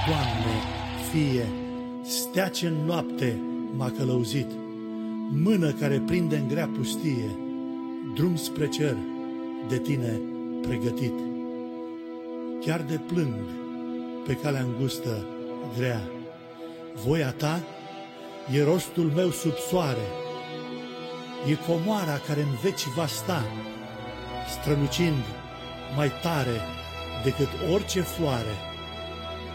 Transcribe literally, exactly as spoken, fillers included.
Doamne, Fie, stea ce în noapte m-a călăuzit, mână care prinde în grea pustie, drum spre cer de Tine pregătit. Chiar de plâng pe calea îngustă grea, voia Ta e rostul meu sub soare, e comoara care în veci va sta, strălucind mai tare decât orice floare.